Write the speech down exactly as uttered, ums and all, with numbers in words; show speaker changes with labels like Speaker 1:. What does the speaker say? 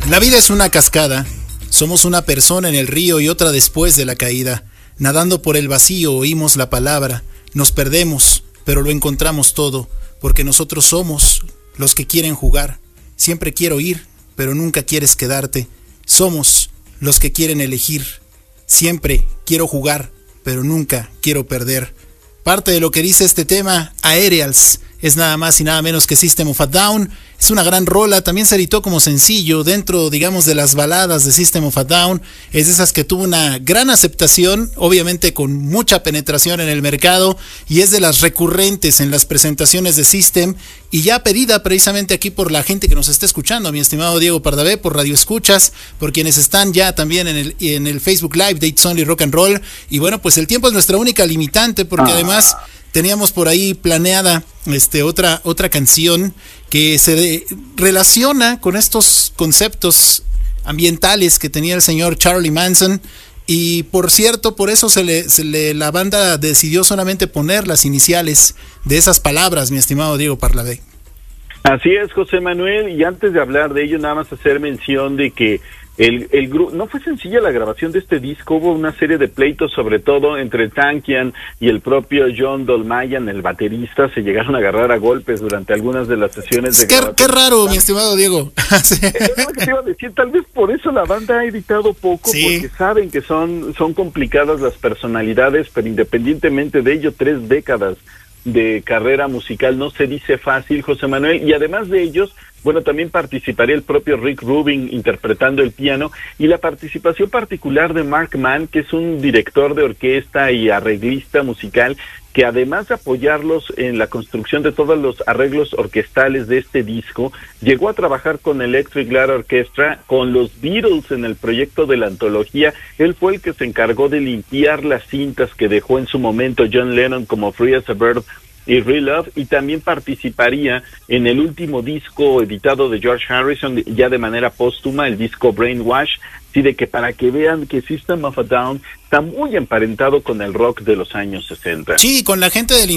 Speaker 1: La vida es una cascada. Somos una persona en el río y otra después de la caída. Nadando por el vacío oímos la palabra. Nos perdemos, pero lo encontramos todo, porque nosotros somos los que quieren jugar. Siempre quiero ir, pero nunca quieres quedarte. Somos los que quieren elegir. Siempre quiero jugar, pero nunca quiero perder. Parte de lo que dice este tema, Aerials, es nada más y nada menos que System of a Down. Es una gran rola, también se editó como sencillo dentro, digamos, de las baladas de System of a Down. Es de esas que tuvo una gran aceptación, obviamente con mucha penetración en el mercado, y es de las recurrentes en las presentaciones de System, y ya pedida precisamente aquí por la gente que nos está escuchando, mi estimado Diego Pardavé, por Radio Escuchas, por quienes están ya también en el, en el Facebook Live de It's Only Rock and Roll. Y bueno, pues el tiempo es nuestra única limitante, porque además teníamos por ahí planeada este, otra, otra canción que se de, relaciona con estos conceptos ambientales que tenía el señor Charlie Manson. Y por cierto, por eso se le, se le, la banda decidió solamente poner las iniciales de esas palabras, mi estimado Diego Pardavé.
Speaker 2: Así es, José Manuel, y antes de hablar de ello, nada más hacer mención de que el, el grupo, no fue sencilla la grabación de este disco, hubo una serie de pleitos, sobre todo entre Tankian y el propio John Dolmayan, el baterista, se llegaron a agarrar a golpes durante algunas de las sesiones de
Speaker 1: qué,
Speaker 2: grabación.
Speaker 1: Qué raro, mi estimado Diego.
Speaker 2: Sí. Es lo que te iba a decir, tal vez por eso la banda ha editado poco, sí, porque saben que son, son complicadas las personalidades, pero independientemente de ello, tres décadas de carrera musical no se dice fácil, José Manuel, y además de ellos, bueno, también participaría el propio Rick Rubin interpretando el piano, y la participación particular de Mark Mann, que es un director de orquesta y arreglista musical, que además de apoyarlos en la construcción de todos los arreglos orquestales de este disco, llegó a trabajar con Electric Light Orchestra, con los Beatles en el proyecto de la antología. Él fue el que se encargó de limpiar las cintas que dejó en su momento John Lennon, como Free as a Bird y Real Love, y también participaría en el último disco editado de George Harrison, ya de manera póstuma, el disco Brainwash. Sí, de que para que vean que System of a Down está muy emparentado con el rock de los años sesenta.
Speaker 1: Sí, con la gente del